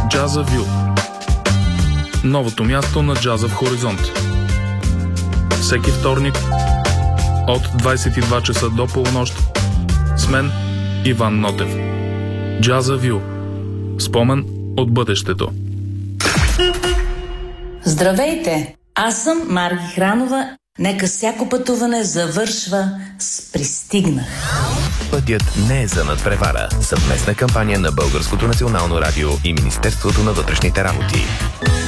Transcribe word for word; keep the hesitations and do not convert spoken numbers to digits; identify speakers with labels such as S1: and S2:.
S1: Джаза Вю. Новото място на джаза в Хоризонт. Всеки вторник от двайсет и два часа до полунощ с мен Иван Нотев. Джаза Вю. Спомен от бъдещето.
S2: Здравейте! Аз съм Марги Хранова. Нека всяко пътуване завършва с пристигнах.
S3: Пътят не е за надпревара. Съвместна кампания на Българското национално радио и Министерството на вътрешните работи.